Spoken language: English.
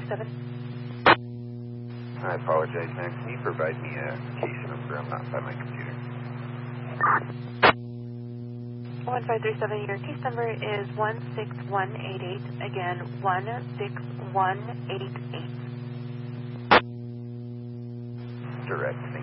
1537. I apologize, ma'am. Can you provide me a case number? I'm not by my computer. 1537, your case number is 16188. Again, 16188. Direct.